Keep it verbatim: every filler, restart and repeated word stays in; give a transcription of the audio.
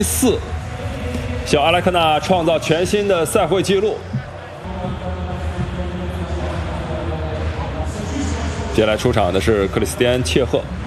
四，小阿莱克纳创造全新的赛会纪录。接下来出场的是克里斯蒂安·切赫。